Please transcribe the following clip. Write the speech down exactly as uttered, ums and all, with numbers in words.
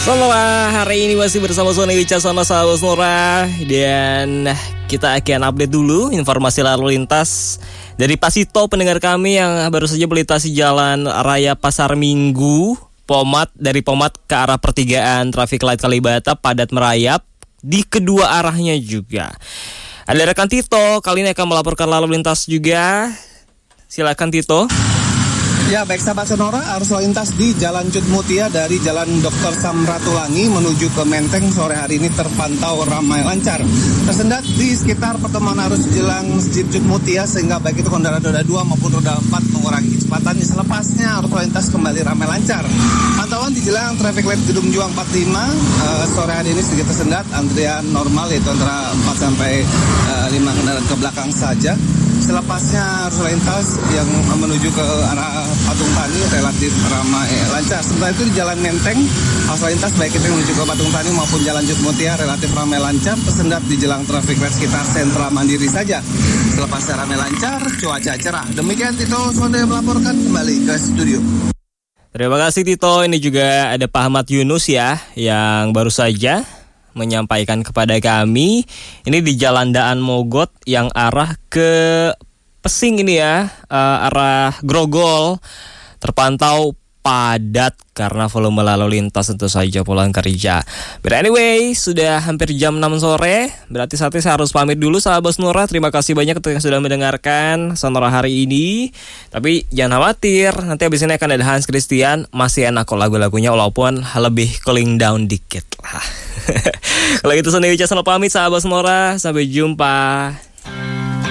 Sonora hari ini masih bersama Sony Wicaksono sahabat Sonora. Dan kita akan update dulu informasi lalu lintas dari Pasito, pendengar kami yang baru saja melintasi Jalan Raya Pasar Minggu Pomat, dari Pomat ke arah pertigaan traffic light Kalibata, padat merayap di kedua arahnya juga. Ada rekan Tito, kali ini akan melaporkan lalu lintas juga. Silakan Tito. Ya, baik sahabat Sonora, arus lalu lintas di Jalan Cut Mutia dari Jalan Doktor Samratulangi menuju ke Menteng sore hari ini terpantau ramai lancar. Tersendat di sekitar pertemuan arus jelang Masjid Cut Mutia, sehingga baik itu kendaraan roda dua maupun roda empat mengurangi kecepatannya. Selepasnya arus lalu lintas kembali ramai lancar. Pantauan di jelang traffic light Gedung Juang empat puluh lima uh, sore hari ini sedikit tersendat, antrian normal yaitu antara empat sampai lima kendaraan ke belakang saja. Selepasnya arus lalu lintas yang menuju ke arah Patung Tani relatif ramai lancar. Sementara itu di Jalan Menteng, arus lalu lintas baik itu yang menuju ke Patung Tani maupun Jalan Cut Mutia relatif ramai lancar. Tersendat di jelang traffic light sekitar Sentra Mandiri saja. Selepasnya ramai lancar, cuaca cerah. Demikian Tito Sonde melaporkan, kembali ke studio. Terima kasih Tito. Ini juga ada Pak Ahmad Yunus ya, yang baru saja menyampaikan kepada kami. Ini di Jalan Daan Mogot yang arah ke Pesing ini ya, uh, arah Grogol terpantau padat karena volume lalu lintas tentu saja pulang kerja. But anyway, sudah hampir jam enam sore, berarti saatnya saya harus pamit dulu sahabat Sonora. Terima kasih banyak yang sudah mendengarkan Sonora hari ini. Tapi jangan khawatir, nanti abis ini akan ada Hans Christian, masih enak kok lagu-lagunya walaupun lebih cooling down dikit lah. Kalau gitu Sony Wicaksono pamit sahabat Sonora, sampai jumpa.